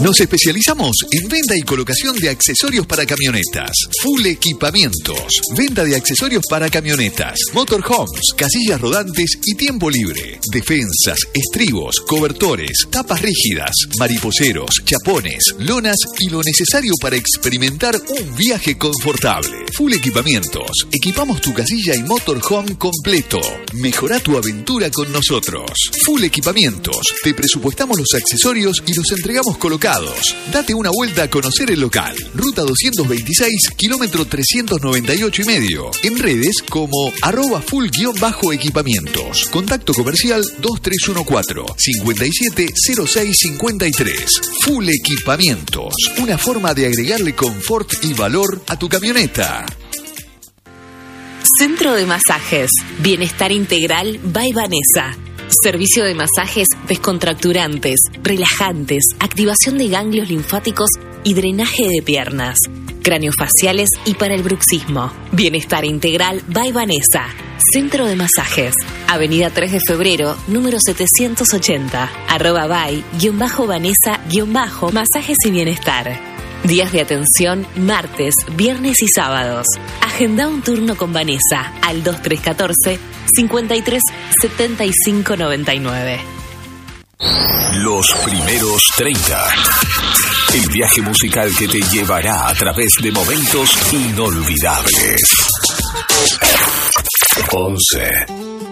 Nos especializamos en venta y colocación de accesorios para camionetas. Full Equipamientos. Venta de accesorios para camionetas, motorhomes, casillas rodantes y tiempo libre. Defensas, estribos, cobertores, tapas rígidas, mariposeros, chapones, lonas y lo necesario para experimentar un viaje confortable. Full Equipamientos. Equipamos tu casilla y motorhome completo. Mejorá tu aventura con nosotros. Full Equipamientos. Te presupuestamos los accesorios y los entregamos colocados. Date una vuelta a conocer el local. Ruta 226, kilómetro 398,5. En redes como @full_equipamientos. Contacto comercial 2314-570653. Full Equipamientos. Una forma de agregarle confort y valor a tu camioneta. Centro de Masajes. Bienestar Integral by Vanessa. Servicio de masajes descontracturantes, relajantes, activación de ganglios linfáticos y drenaje de piernas, craniofaciales y para el bruxismo. Bienestar Integral by Vanessa. Centro de Masajes. Avenida 3 de Febrero, número 780. @by_Vanessa_masajes y bienestar. Días de atención martes, viernes y sábados. Agenda un turno con Vanessa al 2314 53 75 99. Los primeros 30. El viaje musical que te llevará a través de momentos inolvidables. 11.